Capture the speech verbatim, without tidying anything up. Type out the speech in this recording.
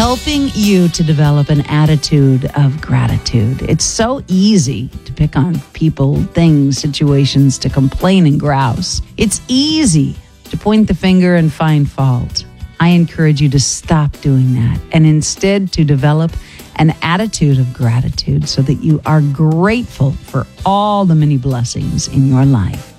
helping you to develop an attitude of gratitude. It's so easy to pick on people, things, situations, to complain and grouse. It's easy to point the finger and find fault. I encourage you to stop doing that and instead to develop an attitude of gratitude so that you are grateful for all the many blessings in your life.